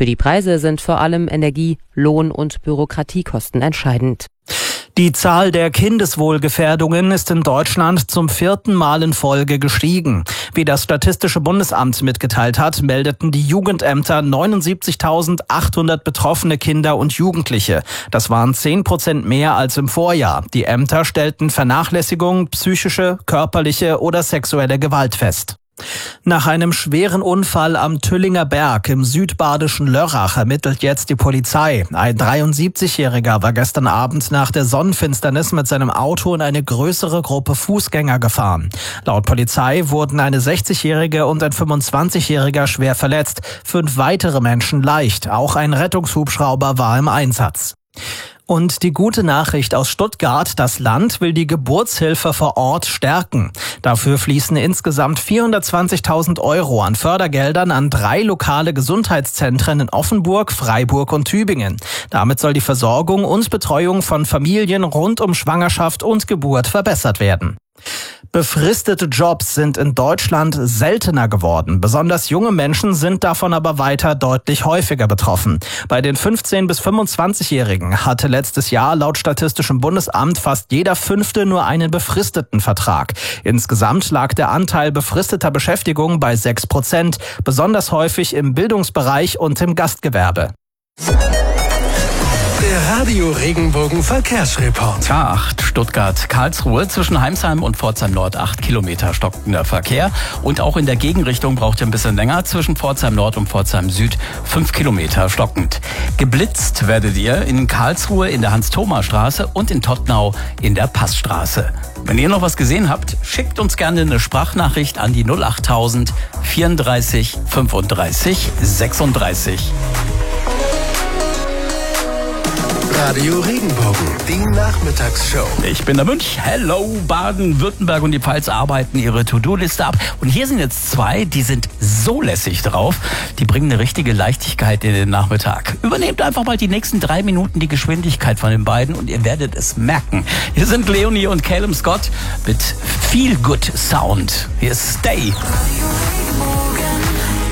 Für die Preise sind vor allem Energie-, Lohn- und Bürokratiekosten entscheidend. Die Zahl der Kindeswohlgefährdungen ist in Deutschland zum 4. Mal in Folge gestiegen. Wie das Statistische Bundesamt mitgeteilt hat, meldeten die Jugendämter 79.800 betroffene Kinder und Jugendliche. Das waren 10% mehr als im Vorjahr. Die Ämter stellten Vernachlässigung, psychische, körperliche oder sexuelle Gewalt fest. Nach einem schweren Unfall am Tüllinger Berg im südbadischen Lörrach ermittelt jetzt die Polizei. Ein 73-Jähriger war gestern Abend nach der Sonnenfinsternis mit seinem Auto in eine größere Gruppe Fußgänger gefahren. Laut Polizei wurden eine 60-Jährige und ein 25-Jähriger schwer verletzt, 5 weitere Menschen leicht. Auch ein Rettungshubschrauber war im Einsatz. Und die gute Nachricht aus Stuttgart: Das Land will die Geburtshilfe vor Ort stärken. Dafür fließen insgesamt 420.000 € an Fördergeldern an 3 lokale Gesundheitszentren in Offenburg, Freiburg und Tübingen. Damit soll die Versorgung und Betreuung von Familien rund um Schwangerschaft und Geburt verbessert werden. Befristete Jobs sind in Deutschland seltener geworden. Besonders junge Menschen sind davon aber weiter deutlich häufiger betroffen. Bei den 15- bis 25-Jährigen hatte letztes Jahr laut Statistischem Bundesamt fast jeder 5. nur einen befristeten Vertrag. Insgesamt lag der Anteil befristeter Beschäftigung bei 6%, besonders häufig im Bildungsbereich und im Gastgewerbe. Der Radio Regenbogen Verkehrsreport. A8 Stuttgart-Karlsruhe zwischen Heimsheim und Pforzheim Nord 8 Kilometer stockender Verkehr. Und auch in der Gegenrichtung braucht ihr ein bisschen länger. Zwischen Pforzheim Nord und Pforzheim Süd 5 Kilometer stockend. Geblitzt werdet ihr in Karlsruhe in der Hans-Thoma-Straße und in Todtnau in der Passstraße. Wenn ihr noch was gesehen habt, schickt uns gerne eine Sprachnachricht an die 08000 34 35 36. Radio Regenbogen, die Nachmittagsshow. Ich bin der Münch. Hello, Baden-Württemberg und die Pfalz arbeiten ihre To-Do-Liste ab. Und hier sind jetzt 2, die sind so lässig drauf. Die bringen eine richtige Leichtigkeit in den Nachmittag. Übernehmt einfach mal die nächsten 3 Minuten die Geschwindigkeit von den beiden und ihr werdet es merken. Hier sind Leonie und Calum Scott mit Feel Good Sound. Hier ist Stay.